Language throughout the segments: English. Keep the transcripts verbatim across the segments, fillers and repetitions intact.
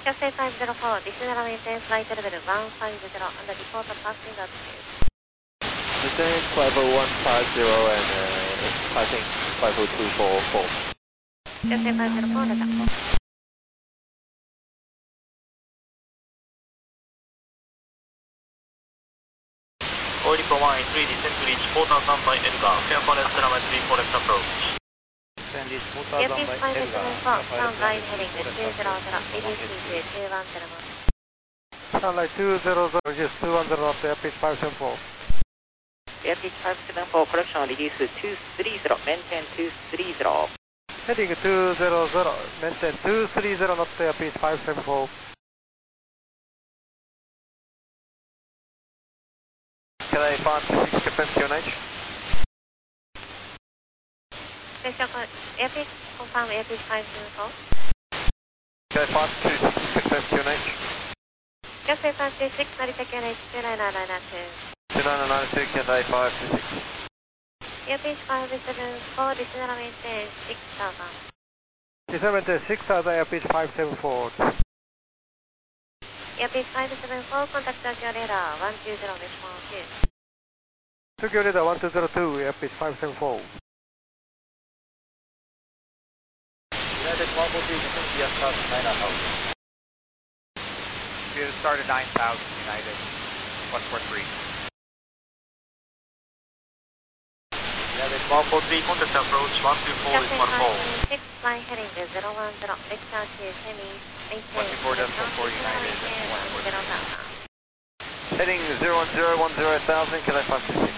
Cafe five zero four, this is maintain flight level one five zero and the report of passing altitude. Maintain five oh one five zero and uh, passing five oh two four four. Cafe five zero four, data. Oil for one eight three, descent to reach four thousand by Edgar, clear for left runway three four left approach. Descend reach four Air thousand Peace by five Edgar, seven four, stand line heading two zero zero, reduce to two one zero one. Sound like two zero zero, reduce two one zero knots, Air Peace five seven four. Air Peace five seven four, correction, reduce to two three zero, maintain two three zero. Heading two zero zero, maintain two three zero knots, Air Peace five seven four. Can I five two six confirm Q N H? Station Air Peace confirm Air Peace five seven four. Can I five two six confirm Q N H? Cafe five two six, Narita Q N H two nine nine nine two. two nine nine two, Can I five two six? Air Peace five seven four, this is maintain six thousand. This is maintain six thousand, Air Peace five seven four. Air Peace five seven four, contact Tokyo radar one two zero, response two. Tokyo radar one two zero two, Air Peace five seven four. United one four three, descend to Yasukawa nine thousand. Speed start at nine thousand, United one four three. United one four three, contact approach one two four is Cafe one four. five seven six, flying heading to zero one zero, vector to semi, maintain. one two four, Delta four, United one four three. Heading zero one zero one zero thousand, can I five two six?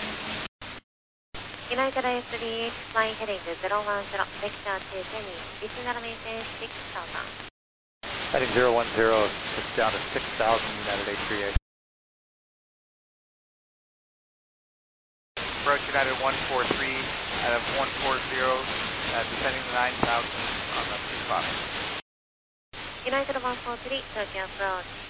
United A three H, flying heading to zero one zero, vector to semi, this is maintain six thousand. Heading zero one zero, it's down to six thousand, United A three eight. Approach United one four three out of one four zero, uh, descending to nine thousand on the two five. United one four three, Tokyo approach.